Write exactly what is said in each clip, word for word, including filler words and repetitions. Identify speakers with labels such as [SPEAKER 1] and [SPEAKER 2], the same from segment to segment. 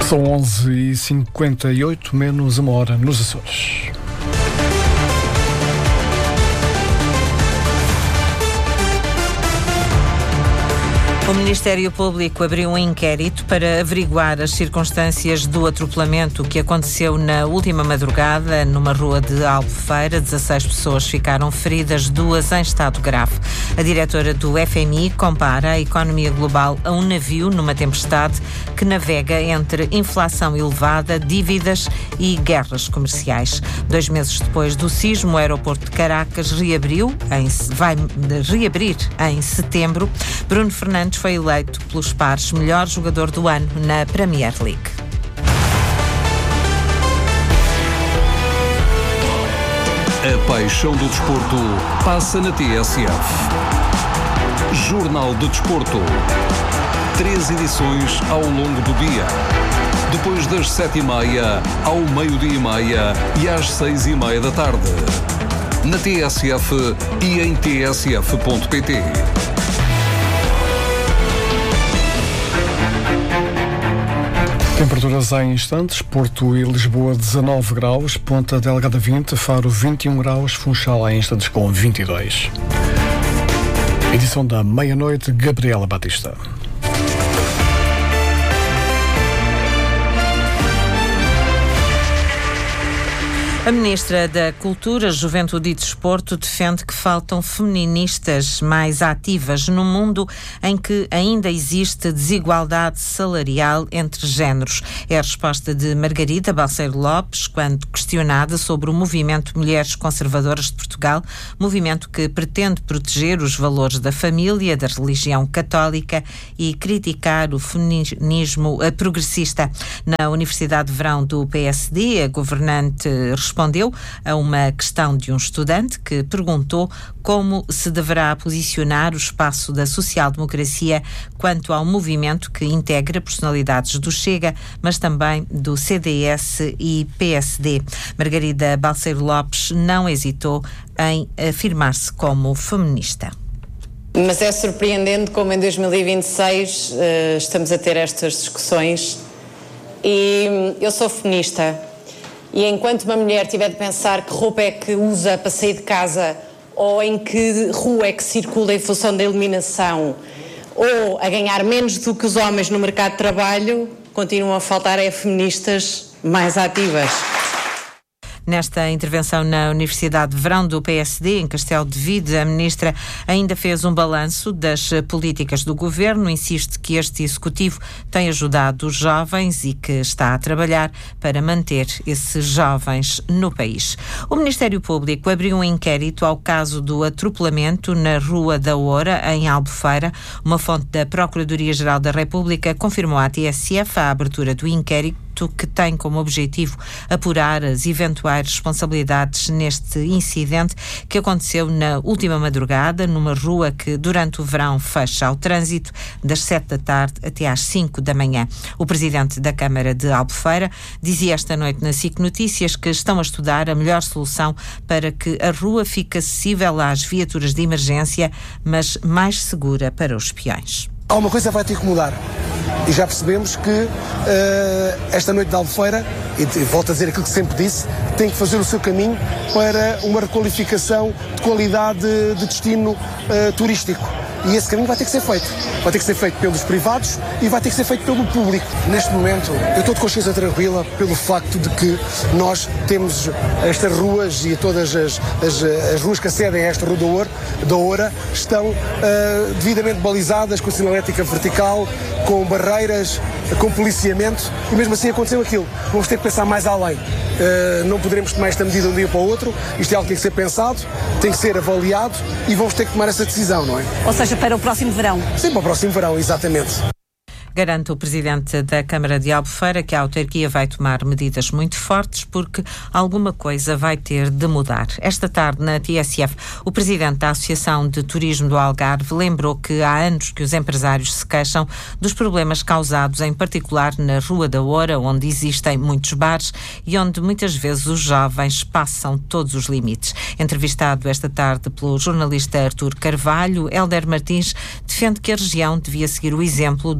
[SPEAKER 1] São onze e cinquenta e oito, menos uma hora nos Açores.
[SPEAKER 2] O Ministério Público abriu um inquérito para averiguar as circunstâncias do atropelamento que aconteceu na última madrugada numa rua de Albufeira. dezasseis pessoas ficaram feridas, duas em estado grave. A diretora do F M I compara a economia global a um navio numa tempestade que navega entre inflação elevada, dívidas e guerras comerciais. Dois meses depois do sismo, o aeroporto de Caracas reabriu, em, vai reabrir em setembro. Bruno Fernandes foi eleito pelos pares melhor jogador do ano na Premier League.
[SPEAKER 3] A paixão do desporto passa na T S F. Jornal do Desporto. Três edições ao longo do dia. Depois das sete e meia, ao meio-dia e meia e às seis e meia da tarde. Na T S F e em t s f ponto p t.
[SPEAKER 1] Temperaturas em instantes: Porto e Lisboa dezanove graus, Ponta Delgada vinte, Faro vinte e um graus, Funchal em instantes com vinte e dois. Edição da meia-noite, Gabriela Batista.
[SPEAKER 2] A Ministra da Cultura, Juventude e Desporto defende que faltam feministas mais ativas num mundo em que ainda existe desigualdade salarial entre géneros. É a resposta de Margarida Balseiro Lopes quando questionada sobre o movimento Mulheres Conservadoras de Portugal, movimento que pretende proteger os valores da família, da religião católica e criticar o feminismo progressista. Na Universidade de Verão do P S D, a governante respondeu respondeu a uma questão de um estudante que perguntou como se deverá posicionar o espaço da social-democracia quanto ao movimento que integra personalidades do Chega, mas também do C D S e P S D. Margarida Balseiro Lopes não hesitou em afirmar-se como feminista.
[SPEAKER 4] Mas é surpreendente como em dois mil e vinte e seis uh, estamos a ter estas discussões e eu sou feminista. E enquanto uma mulher tiver de pensar que roupa é que usa para sair de casa ou em que rua é que circula em função da iluminação ou a ganhar menos do que os homens no mercado de trabalho, continuam a faltar é feministas mais ativas.
[SPEAKER 2] Nesta intervenção na Universidade de Verão do P S D, em Castelo de Vide, a Ministra ainda fez um balanço das políticas do Governo, insiste que este Executivo tem ajudado os jovens e que está a trabalhar para manter esses jovens no país. O Ministério Público abriu um inquérito ao caso do atropelamento na Rua da Oura, em Albufeira. Uma fonte da Procuradoria-Geral da República confirmou à T S F a abertura do inquérito, que tem como objetivo apurar as eventuais responsabilidades neste incidente que aconteceu na última madrugada, numa rua que durante o verão fecha ao trânsito das sete da tarde até às cinco da manhã. O presidente da Câmara de Albufeira dizia esta noite na SIC Notícias que estão a estudar a melhor solução para que a rua fique acessível às viaturas de emergência, mas mais segura para os peões.
[SPEAKER 5] Alguma coisa vai ter que mudar e já percebemos que uh, esta noite de Albufeira, e volto a dizer aquilo que sempre disse, tem que fazer o seu caminho para uma requalificação de qualidade de, de destino uh, turístico. E esse caminho vai ter que ser feito. Vai ter que ser feito pelos privados e vai ter que ser feito pelo público. Neste momento, eu estou de consciência tranquila pelo facto de que nós temos estas ruas e todas as, as, as ruas que acedem a esta Rua da Oura, da Oura estão uh, devidamente balizadas com sinalética vertical, com barreiras, com policiamento, e mesmo assim aconteceu aquilo. Vamos ter que pensar mais além. Uh, não poderemos tomar esta medida de um dia para o outro. Isto é algo que tem que ser pensado, tem que ser avaliado e vamos ter que tomar essa decisão, não é?
[SPEAKER 6] Ou seja, para o próximo verão?
[SPEAKER 5] Sim, para o próximo verão, exatamente.
[SPEAKER 2] Garante o presidente da Câmara de Albufeira que a autarquia vai tomar medidas muito fortes porque alguma coisa vai ter de mudar. Esta tarde, na T S F, o presidente da Associação de Turismo do Algarve lembrou que há anos que os empresários se queixam dos problemas causados, em particular na Rua da Oura, onde existem muitos bares e onde muitas vezes os jovens passam todos os limites. Entrevistado esta tarde pelo jornalista Artur Carvalho, Hélder Martins defende que a região devia seguir o exemplo de outros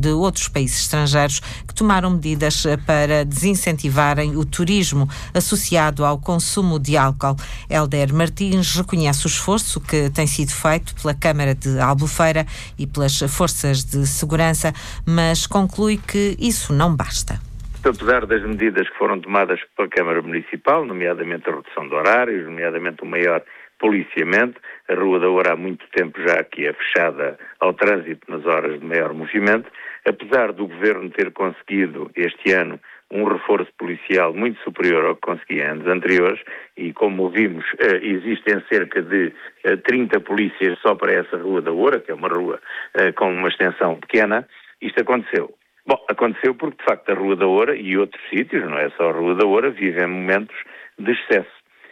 [SPEAKER 2] dos países estrangeiros que tomaram medidas para desincentivarem o turismo associado ao consumo de álcool. Hélder Martins reconhece o esforço que tem sido feito pela Câmara de Albufeira e pelas forças de segurança, mas conclui que isso não basta.
[SPEAKER 6] Apesar das medidas que foram tomadas pela Câmara Municipal, nomeadamente a redução de horários, nomeadamente o maior policiamento, a Rua da Oura há muito tempo já que é fechada ao trânsito nas horas de maior movimento, apesar do Governo ter conseguido este ano um reforço policial muito superior ao que conseguia anos anteriores, e como vimos, existem cerca de trinta polícias só para essa Rua da Oura, que é uma rua com uma extensão pequena. Isto aconteceu. Bom, aconteceu porque, de facto, a Rua da Oura e outros sítios, não é só a Rua da Oura, vivem momentos de excesso.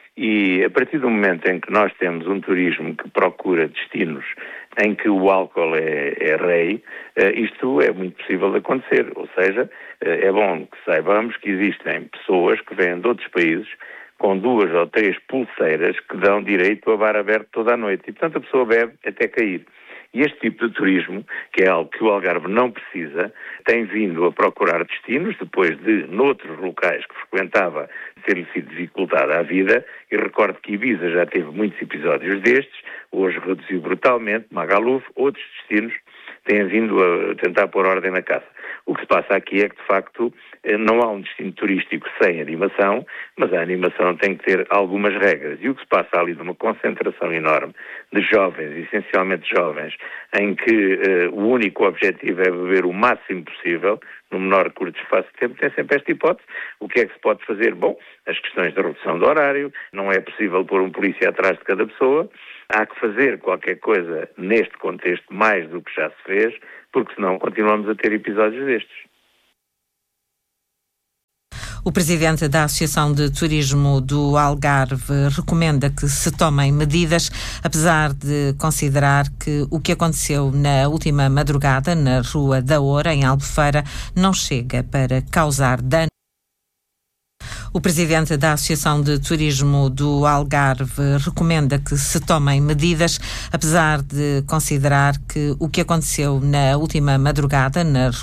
[SPEAKER 6] E a partir do momento em que nós temos um turismo que procura destinos em que o álcool é, é rei, isto é muito possível de acontecer. Ou seja, é bom que saibamos que existem pessoas que vêm de outros países com duas ou três pulseiras que dão direito a bar aberto toda a noite. E, portanto, a pessoa bebe até cair. E este tipo de turismo, que é algo que o Algarve não precisa, tem vindo a procurar destinos, depois de, noutros locais que frequentava, ter-lhe sido dificultada a vida, e recordo que Ibiza já teve muitos episódios destes, hoje reduziu brutalmente, Magaluf, outros destinos têm vindo a tentar pôr ordem na casa. O que se passa aqui é que, de facto, não há um destino turístico sem animação, mas a animação tem que ter algumas regras. E o que se passa ali de uma concentração enorme de jovens, essencialmente jovens, em que uh, o único objetivo é beber o máximo possível, no menor curto espaço de tempo, tem sempre esta hipótese. O que é que se pode fazer? Bom, as questões da redução do horário, não é possível pôr um polícia atrás de cada pessoa, há que fazer qualquer coisa neste contexto mais do que já se fez, porque senão continuamos a ter episódios destes.
[SPEAKER 2] O presidente da Associação de Turismo do Algarve recomenda que se tomem medidas, apesar de considerar que o que aconteceu na última madrugada na Rua da Oura, em Albufeira, não chega para causar dano. O presidente da Associação de Turismo do Algarve recomenda que se tomem medidas, apesar de considerar que o que aconteceu na última madrugada na Rua